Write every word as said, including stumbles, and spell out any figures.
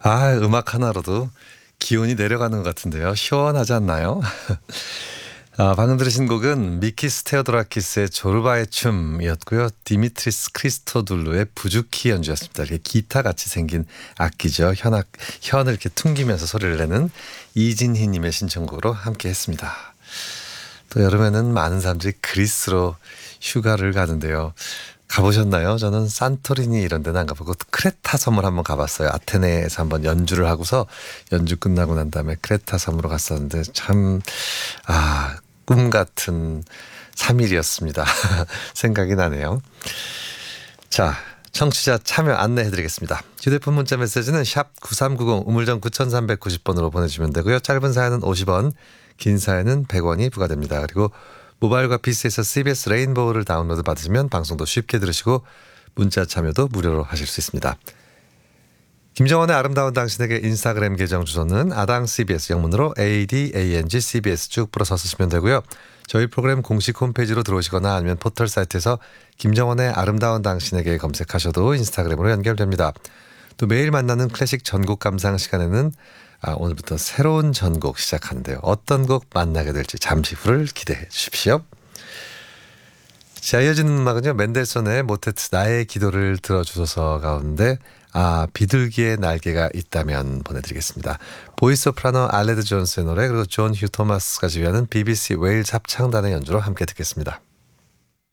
아, 음악 하나로도 기온이 내려가는 것 같은데요. 시원하지 않나요? 아, 방금 들으신 곡은 미키스 테오도라키스의 조르바의 춤이었고요. 디미트리스 크리스토둘루의 부주키 연주였습니다. 이렇게 기타 같이 생긴 악기죠. 현악, 현을 이렇게 퉁기면서 소리를 내는 이진희님의 신청곡으로 함께 했습니다. 또 여름에는 많은 사람들이 그리스로 휴가를 가는데요. 가보셨나요? 저는 산토리니 이런 데는 안 가보고 크레타 섬을 한번 가봤어요. 아테네에서 한번 연주를 하고서 연주 끝나고 난 다음에 크레타 섬으로 갔었는데 참, 아, 꿈 같은 삼 일이었습니다. 생각이 나네요. 자, 청취자 참여 안내해드리겠습니다. 휴대폰 문자 메시지는 샵 구삼구공 우물정 구삼구공 번으로 보내주시면 되고요. 짧은 사연은 오십 원, 긴 사연은 백 원이 부과됩니다. 그리고 모바일과 피시에서 씨비에스 레인보우를 다운로드 받으시면 방송도 쉽게 들으시고 문자 참여도 무료로 하실 수 있습니다. 김정원의 아름다운 당신에게 인스타그램 계정 주소는 아당 씨비에스 영문으로 에이디에이엔지 씨비에스 쭉 풀어서 쓰시면 되고요. 저희 프로그램 공식 홈페이지로 들어오시거나 아니면 포털 사이트에서 김정원의 아름다운 당신에게 검색하셔도 인스타그램으로 연결됩니다. 또 매일 만나는 클래식 전곡 감상 시간에는 아, 오늘부터 새로운 전곡 시작하는데요. 어떤 곡 만나게 될지 잠시 후를 기대해 주십시오. 자, 이어지는 음악은요. 멘델손의 모테트 나의 기도를 들어주소서 가운데 아, 비둘기의 날개가 있다면 보내드리겠습니다. 보이소프라노 알레드 존스의 노래 그리고 존 휴 토마스가 지휘하는 비비씨 웨일즈 합창단의 연주로 함께 듣겠습니다.